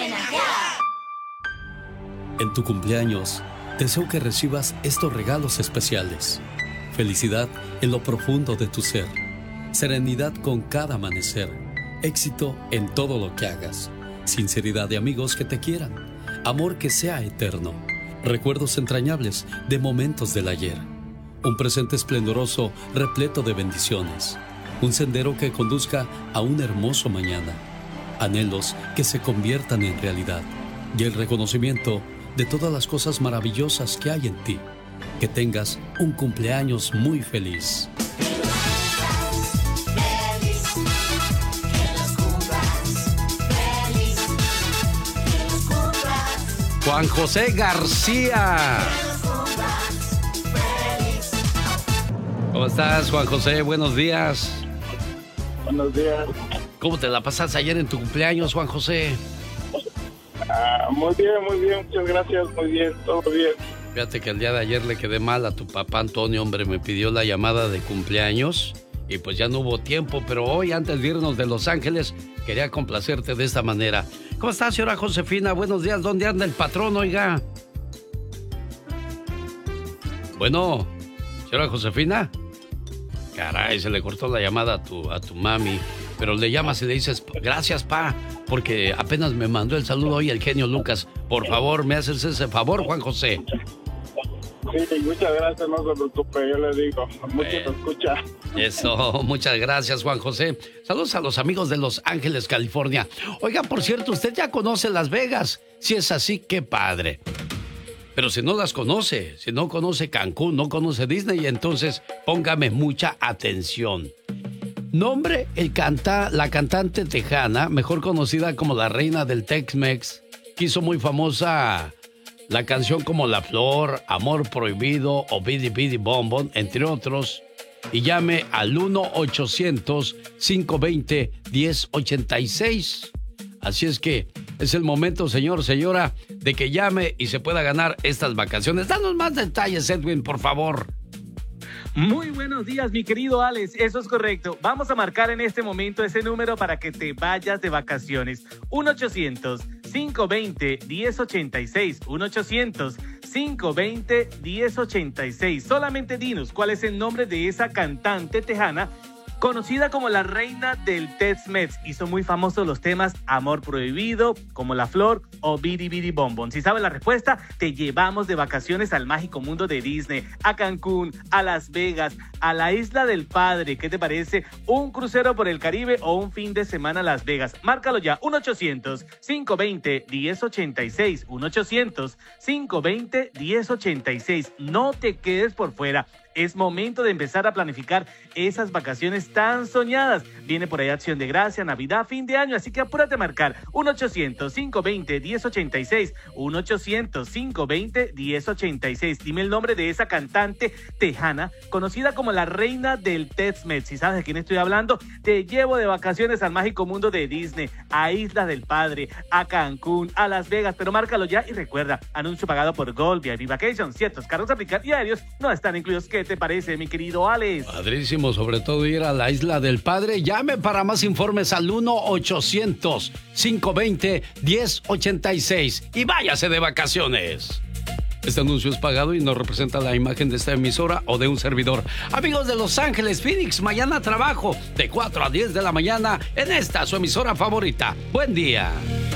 homenajear. En tu cumpleaños, deseo que recibas estos regalos especiales. Felicidad en lo profundo de tu ser. Serenidad con cada amanecer. Éxito en todo lo que hagas. Sinceridad de amigos que te quieran. Amor que sea eterno. Recuerdos entrañables de momentos del ayer. Un presente esplendoroso repleto de bendiciones. Un sendero que conduzca a un hermoso mañana. Anhelos que se conviertan en realidad. Y el reconocimiento de todas las cosas maravillosas que hay en ti. Que tengas un cumpleaños muy feliz. Juan José García. ¿Cómo estás, Juan José? Buenos días. Buenos días. ¿Cómo te la pasaste ayer en tu cumpleaños, Juan José? Muy bien, muchas gracias, muy bien, todo bien. Fíjate que el día de ayer le quedé mal a tu papá Antonio, hombre, me pidió la llamada de cumpleaños y pues ya no hubo tiempo, pero hoy antes de irnos de Los Ángeles quería complacerte de esta manera. ¿Cómo está, señora Josefina? Buenos días, ¿dónde anda el patrón, oiga? Bueno, señora Josefina. Caray, se le cortó la llamada a tu mami. Pero le llamas y le dices, gracias, pa, porque apenas me mandó el saludo hoy el genio Lucas. Por favor, ¿me haces ese favor, Juan José? Sí, muchas gracias, no se preocupe, yo le digo, mucho te escucha. Eso, muchas gracias, Juan José. Saludos a los amigos de Los Ángeles, California. Oiga, por cierto, usted ya conoce Las Vegas. Si es así, qué padre. Pero si no las conoce, si no conoce Cancún, no conoce Disney, entonces póngame mucha atención. Nombre, la cantante tejana, mejor conocida como la reina del Tex-Mex, que hizo muy famosa la canción como La Flor, Amor Prohibido o Bidi Bidi Bom Bom, entre otros. Y llame al 1-800-520-1086. Así es que es el momento, señor, señora, de que llame y se pueda ganar estas vacaciones. Danos más detalles, Edwin, por favor. Muy buenos días, mi querido Alex, eso es correcto. Vamos a marcar en este momento ese número para que te vayas de vacaciones. 1-800-520-1086. 1-800-520-1086. Solamente dinos cuál es el nombre de esa cantante tejana conocida como la reina del Tex-Mex. Hizo muy famosos los temas Amor Prohibido, Como la Flor o Bidi Bidi Bom Bom. Si sabes la respuesta, te llevamos de vacaciones al mágico mundo de Disney, a Cancún, a Las Vegas, a la Isla del Padre. ¿Qué te parece? ¿Un crucero por el Caribe o un fin de semana a Las Vegas? Márcalo ya, 1-800-520-1086. 1-800-520-1086. No te quedes por fuera. Es momento de empezar a planificar esas vacaciones tan soñadas. Viene por ahí Acción de Gracia, Navidad, fin de año, así que apúrate a marcar 1-800-520-1086. 1-800-520-1086. Dime el nombre de esa cantante tejana, conocida como la reina del Tex-Mex. Si sabes de quién estoy hablando, te llevo de vacaciones al mágico mundo de Disney, a Isla del Padre, a Cancún, a Las Vegas, pero márcalo ya y recuerda, anuncio pagado por Gold, VIP Vacations. Ciertos cargos aplicar y aéreos no están incluidos. ¿Qué te parece, mi querido Alex? Padrísimo, sobre todo ir a la Isla del Padre. Llame para más informes al 1-800-520-1086 y váyase de vacaciones. Este anuncio es pagado y no representa la imagen de esta emisora o de un servidor. Amigos de Los Ángeles, Phoenix, mañana trabajo de 4 a 10 de la mañana en esta, su emisora favorita. Buen día.